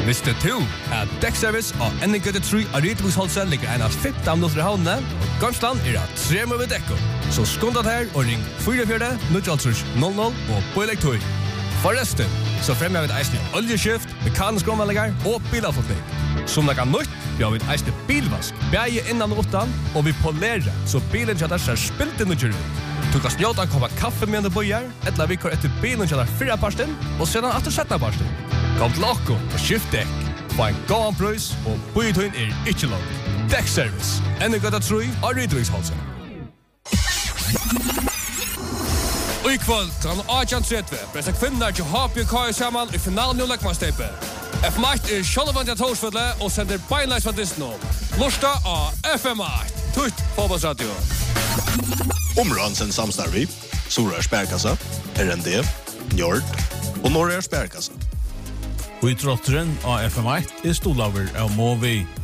Visste du at Dekkservice og NG3 av Rydviksholset ligger en av 15 minutter i havnene, og Gamsland at 3 med dekko. Så skåndat her og ring 44-000 og på elektor. Forresten, så fremmer vi et eisende oljeskift, mekanisk omvendinger og bilavfotning. Som det kan nytt, vi har et eisende bilvask, beie innan og utan, og vi polerer, så bilen kjøtter ser spilt inn og kjører ut. Du kan snjåta komme kaffe med en bøyer, eller vi kjører etter bilen kjøtter 4 parsten, og sedan etter 17 parsten. Kom til Akko og skift dekk. Få en god prøys, og bøyetøyen ikke langt. Dekkservice, NG3 av Rydviksholset. Og i kvöld, han Arjan Tretve, bästa kvinnar til HPK i samman i finalen i Lekmannstepe. FM8 Sjølvand til Torsfødle og sender beinleis fra Disney. Lorsta av FM8, tutt fotballsradio. Omransen samstarvi, Sora Sperkassa, RND, Njord og Norra Sperkassa. Og i trotteren av FM8 stolaver av Movi.